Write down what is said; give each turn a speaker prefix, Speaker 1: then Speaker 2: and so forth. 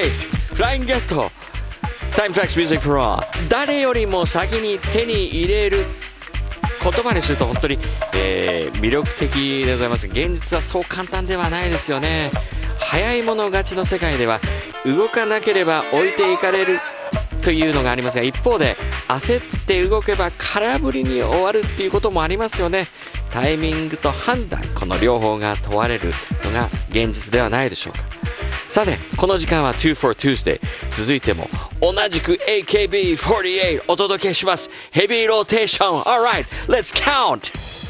Speaker 1: フライングゲットタイムトラックスミュージックフォア誰よりも先に手に入れる言葉にすると本当に、魅力的でございます。現実はそう簡単ではないですよね。早い者勝ちの世界では動かなければ置いていかれるというのがありますが、一方で焦って動けば空振りに終わるっていうこともありますよね。タイミングと判断、この両方が問われるのが現実ではないでしょうか。さてこの時間は 2 for Tuesday、 続いても同じく AKB48 お届けします。ヘビーローテーション。 Alright, let's count